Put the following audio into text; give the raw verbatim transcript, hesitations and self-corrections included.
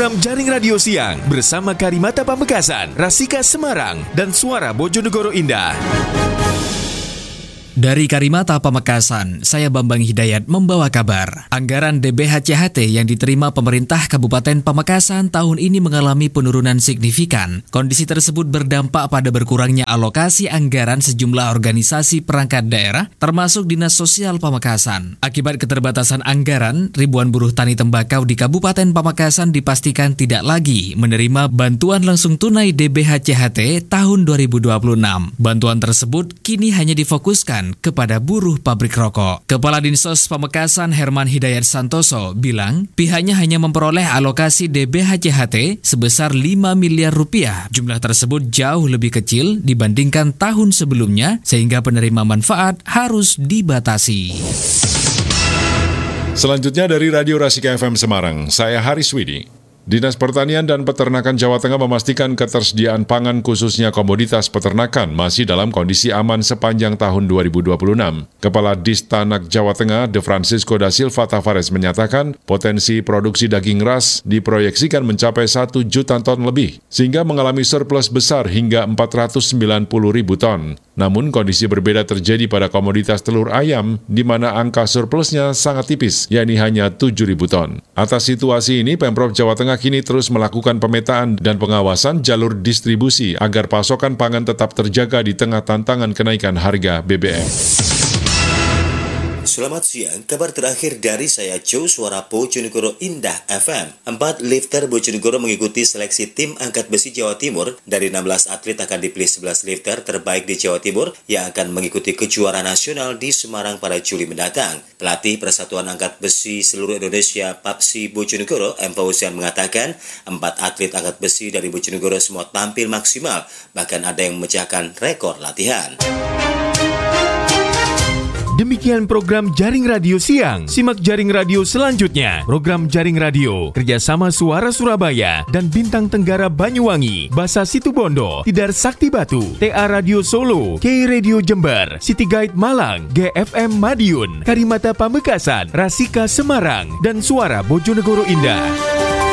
program Jaring Radio Siang bersama Karimata Pamekasan, Rasika Semarang, dan Suara Bojonegoro Indah. Dari Karimata Pamekasan, saya Bambang Hidayat membawa kabar. Anggaran D B H C H T yang diterima pemerintah Kabupaten Pamekasan tahun ini mengalami penurunan signifikan. Kondisi tersebut berdampak pada berkurangnya alokasi anggaran sejumlah organisasi perangkat daerah, termasuk Dinas Sosial Pamekasan. Akibat keterbatasan anggaran, ribuan buruh tani tembakau di Kabupaten Pamekasan dipastikan tidak lagi menerima bantuan langsung tunai D B H C H T tahun dua ribu dua puluh enam. Bantuan tersebut kini hanya difokuskan kepada buruh pabrik rokok. Kepala Dinsos Pamekasan Herman Hidayat Santoso bilang pihaknya hanya memperoleh alokasi D B H C H T sebesar lima miliar rupiah. Jumlah tersebut jauh lebih kecil dibandingkan tahun sebelumnya sehingga penerima manfaat harus dibatasi. Selanjutnya dari Radio Rasika F M Semarang, saya Haris Widi. Dinas Pertanian dan Peternakan Jawa Tengah memastikan ketersediaan pangan khususnya komoditas peternakan masih dalam kondisi aman sepanjang tahun dua ribu dua puluh enam. Kepala Distanak Jawa Tengah, De Francisco da Silva Tavares menyatakan potensi produksi daging ras diproyeksikan mencapai satu juta ton lebih, sehingga mengalami surplus besar hingga empat ratus sembilan puluh ribu ton. Namun kondisi berbeda terjadi pada komoditas telur ayam, di mana angka surplusnya sangat tipis, yakni hanya tujuh ribu ton. Atas situasi ini, Pemprov Jawa Tengah kini terus melakukan pemetaan dan pengawasan jalur distribusi agar pasokan pangan tetap terjaga di tengah tantangan kenaikan harga B B M. Selamat siang, kabar terakhir dari saya Joe Suara Bojonegoro Indah F M. Empat lifter Bojonegoro mengikuti seleksi tim angkat besi Jawa Timur. Dari enam belas atlet akan dipilih sebelas lifter terbaik di Jawa Timur yang akan mengikuti kejuaraan nasional di Semarang pada Juli mendatang. Pelatih Persatuan Angkat Besi Seluruh Indonesia Papsi Bojonegoro, M. Fauzian mengatakan empat atlet angkat besi dari Bojonegoro semua tampil maksimal, bahkan ada yang memecahkan rekor latihan. Demikian program Jaring Radio Siang. Simak Jaring Radio selanjutnya. Program Jaring Radio kerjasama Suara Surabaya dan Bintang Tenggara Banyuwangi, Basa Situbondo, Tidar Sakti Batu, T A Radio Solo, K Radio Jember, City Guide Malang, G F M Madiun, Karimata Pamekasan, Rasika Semarang, dan Suara Bojonegoro Indah.